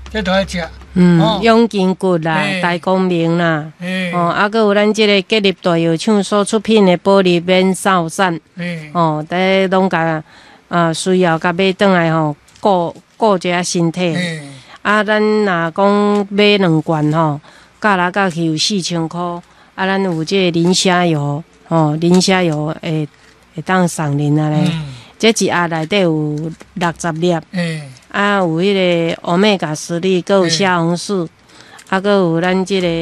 这都爱食。 养筋骨啦，大功名啦。啊，佮有咱即个吉利大药厂所出品的保利免扫散。这拢甲需要甲买转来顾一下身体。啊，咱若讲买2罐加来加去有4000块。啊，咱有即个磷虾油，磷虾油会当送恁啊咧。这一盒内底有60粒。啊，有迄个欧米伽3粒，佮有虾红素，啊，佮有咱即个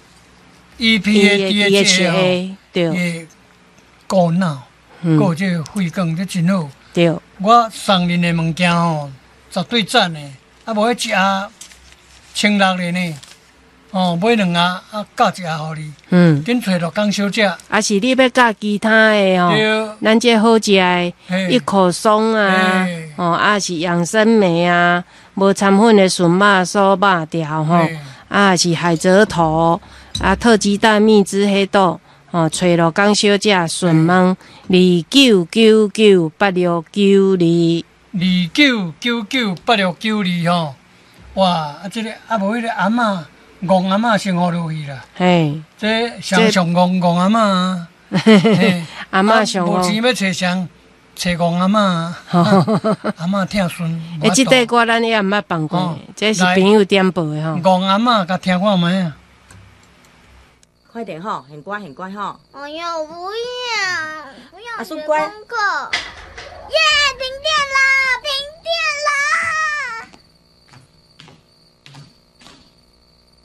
EPA、DHA， 对， 顾脑，顾这个肺管，这真好。 对， 我送恁的物件绝对赞的，啊，无迄一盒1600的呢。买2盒，教1盒互你。紧找着港小姐。 啊，是你要教其他的咱这好食的一口松啊，啊是养生梅啊，无掺粉的笋肉酥肉条啊是海蜇头啊特鸡蛋蜜汁黑豆找着港小姐顺丰 2999869229998692哇！啊，这个无迄个阿嬷。戆阿嬷生活落去啦，这上戆阿嬷啊， 阿嬷上无钱要找戆阿嬷啊，阿嬷疼孙。 这块歌咱也毋捌放过，这是朋友点播的戆阿嬷，甲听看卖啊！ 快点很乖很乖哎呀，我不要， 阿叔乖。 耶，停电了，停电了！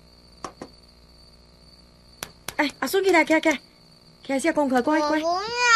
阿叔起来，起来写功课，乖乖。 我不要。